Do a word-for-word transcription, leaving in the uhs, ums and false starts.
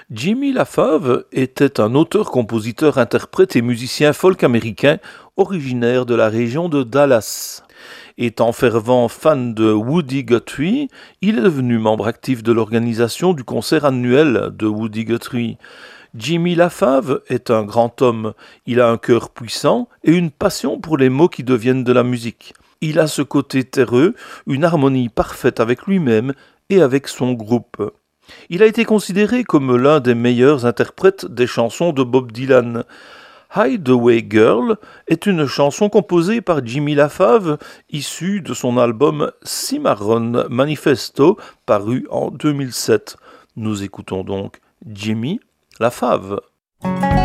Jimmy LaFave était un auteur, compositeur, interprète et musicien folk américain originaire de la région de Dallas. Étant fervent fan de Woody Guthrie, il est devenu membre actif de l'organisation du concert annuel de Woody Guthrie. Jimmy LaFave est un grand homme, il a un cœur puissant et une passion pour les mots qui deviennent de la musique. Il a ce côté terreux, une harmonie parfaite avec lui-même et avec son groupe. Il a été considéré comme l'un des meilleurs interprètes des chansons de Bob Dylan. Hideaway Girl est une chanson composée par Jimmy LaFave, issue de son album Cimarron Manifesto, paru en deux mille sept. Nous écoutons donc Jimmy LaFave.